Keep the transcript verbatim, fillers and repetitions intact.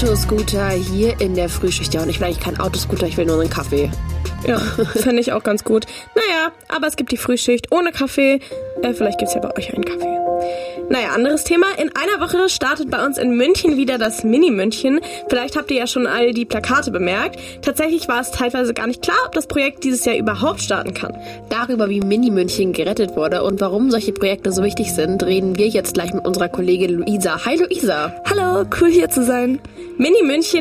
Autoscooter hier in der Frühschicht. Ja, und ich will eigentlich keinen Autoscooter, ich will nur einen Kaffee. Ja, fände ich auch ganz gut. Naja, aber es gibt die Frühschicht ohne Kaffee. Äh, vielleicht gibt's ja bei euch einen Kaffee. Naja, anderes Thema. In einer Woche startet bei uns in München wieder das Mini-München. Vielleicht habt ihr ja schon all die Plakate bemerkt. Tatsächlich war es teilweise gar nicht klar, ob das Projekt dieses Jahr überhaupt starten kann. Darüber, wie Mini-München gerettet wurde und warum solche Projekte so wichtig sind, reden wir jetzt gleich mit unserer Kollegin Luisa. Hi Luisa. Hallo, cool hier zu sein. Mini-München